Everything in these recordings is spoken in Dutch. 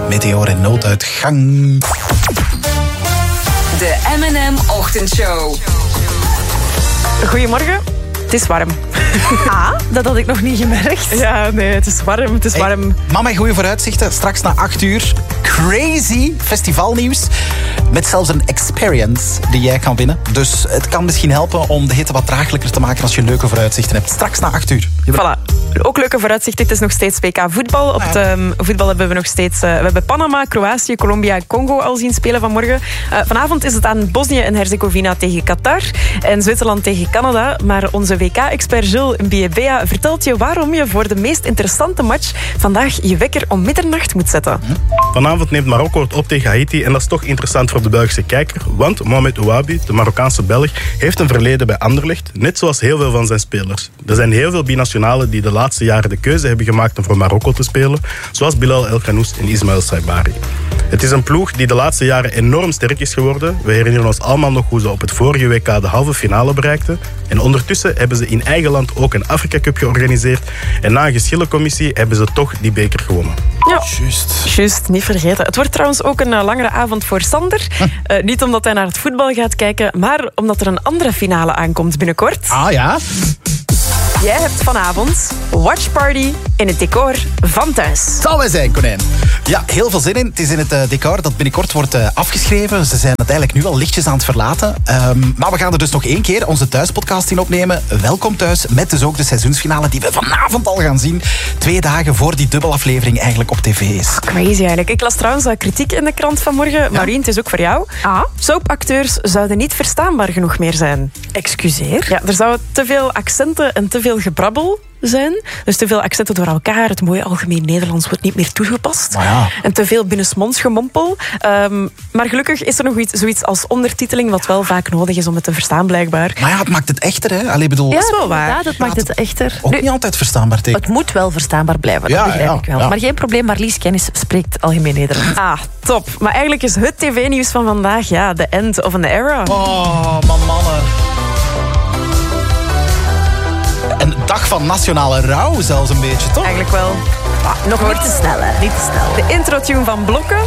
Meteor in nooduitgang. De M&M Ochtendshow. Goedemorgen. Het is warm. Dat had ik nog niet gemerkt. Ja, nee, het is warm. Het is warm. Mama, goede vooruitzichten. Straks na 8 uur. Crazy festivalnieuws. Met zelfs een experience die jij kan winnen. Dus het kan misschien helpen om de hitte wat draaglijker te maken als je leuke vooruitzichten hebt. Straks na 8 uur. Voilà. Ook leuke vooruitzichten. Het is nog steeds WK voetbal. Op het voetbal hebben we nog steeds... we hebben Panama, Kroatië, Colombia en Congo al zien spelen vanmorgen. Vanavond is het aan Bosnië en Herzegovina tegen Qatar. En Zwitserland tegen Canada. Maar onze WK-expert Gilles Mbiebea vertelt je waarom je voor de meest interessante match vandaag je wekker om middernacht moet zetten. Vanavond neemt Marokko het op tegen Haiti en dat is toch interessant voor de Belgische kijker, want Mohamed Ouabi, de Marokkaanse Belg, heeft een verleden bij Anderlecht, net zoals heel veel van zijn spelers. Er zijn heel veel binationalen die de laatste jaren de keuze hebben gemaakt om voor Marokko te spelen, zoals Bilal El Khanous en Ismaël Saibari. Het is een ploeg die de laatste jaren enorm sterk is geworden. We herinneren ons allemaal nog hoe ze op het vorige WK de halve finale bereikten. En ondertussen hebben ze in eigen land ook een Afrika Cup georganiseerd. En na een geschillencommissie hebben ze toch die beker gewonnen. Ja, juist, niet vergeten. Het wordt trouwens ook een langere avond voor Sander. Niet omdat hij naar het voetbal gaat kijken, maar omdat er een andere finale aankomt binnenkort. Ah ja? Jij hebt vanavond watchparty in het decor van thuis. Zal wij zijn, konijn. Ja, heel veel zin in. Het is in het decor dat binnenkort wordt afgeschreven. Ze zijn het eigenlijk nu al lichtjes aan het verlaten. Maar we gaan er dus nog 1 keer onze thuispodcast in opnemen. Welkom thuis, met dus ook de seizoensfinale die we vanavond al gaan zien. 2 dagen voor die dubbelaflevering eigenlijk op tv is. Crazy eigenlijk. Ik las trouwens kritiek in de krant vanmorgen. Ja. Maureen, het is ook voor jou. Soapacteurs zouden niet verstaanbaar genoeg meer zijn. Excuseer? Ja, er zouden te veel accenten en te veel gebrabbel zijn. Dus te veel accenten door elkaar. Het mooie algemeen Nederlands wordt niet meer toegepast. Ja. En te veel binnensmonds gemompel. Maar gelukkig is er nog zoiets als ondertiteling, wat wel vaak nodig is om het te verstaan, blijkbaar. Maar ja, het maakt het echter, hè? Allee, bedoel, dat is wel waar. Ja, dat maakt het echter. Ook niet altijd verstaanbaar tegen. Het moet wel verstaanbaar blijven, dat begrijp ik wel. Ja. Maar geen probleem, Marlies Kennis spreekt algemeen Nederlands. Top. Maar eigenlijk is het tv-nieuws van vandaag, the end of an era. Oh, mannen. Een dag van nationale rouw zelfs een beetje, toch? Eigenlijk wel. Nog niet te snel, hè? Niet te snel. De intro-tune van Blokken.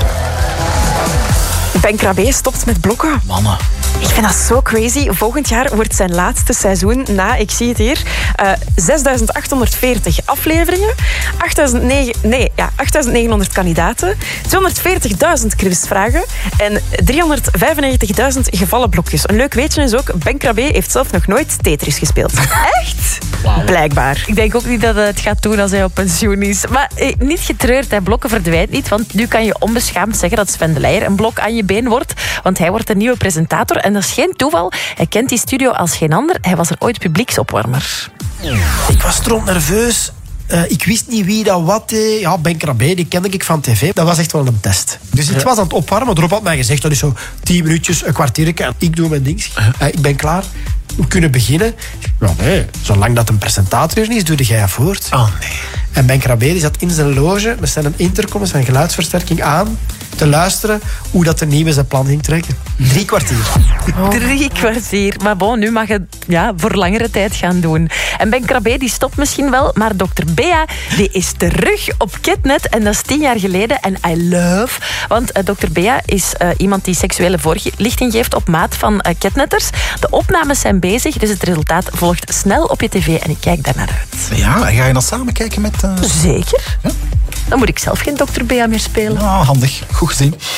Ben Krabbe stopt met Blokken. Mannen. Ik vind dat zo crazy. Volgend jaar wordt zijn laatste seizoen na, ik zie het hier, 6.840 afleveringen, 8.900 kandidaten, 240.000 quizvragen en 395.000 gevallen blokjes. Een leuk weetje is ook, Ben Krabbe heeft zelf nog nooit Tetris gespeeld. Echt? Wow. Blijkbaar. Ik denk ook niet dat hij het gaat doen als hij op pensioen is. Maar niet getreurd, hè. Blokken verdwijnt niet. Want nu kan je onbeschaamd zeggen dat Sven de Leijer een blok aan je been wordt. Want hij wordt de nieuwe presentator. En dat is geen toeval. Hij kent die studio als geen ander. Hij was er ooit publieksopwarmer. Ik was nerveus. Ik wist niet wie dat wat deed. Ja, Ben Krabbe, die kende ik van tv. Dat was echt wel een test. Dus ik was aan het opwarmen. Erop had mij gezegd, dat is zo 10 minuutjes, een kwartiertje. En ik doe mijn ding. Ik ben klaar. We kunnen beginnen. Ja, nee, zolang dat een presentator is, doe jij voort. Oh nee. En Ben Krabbe die zat in zijn loge met zijn intercom, zijn geluidsversterking aan, te luisteren hoe dat de nieuwe zijn plan ging trekken. 3 kwartier. 3 kwartier. Maar bon, nu mag het voor langere tijd gaan doen. En Ben Krabbe die stopt misschien wel, maar Dr. Bea die is terug op Ketnet. En dat is 10 jaar geleden. En I love. Want Dr. Bea is iemand die seksuele voorlichting geeft op maat van Ketnetters. De opnames zijn bezig, dus het resultaat volgt snel op je tv. En ik kijk daar naar uit. Ja, en ga je dan samen kijken met... Zeker. Ja? Dan moet ik zelf geen Dr. Bea meer spelen. handig. Goed gezien.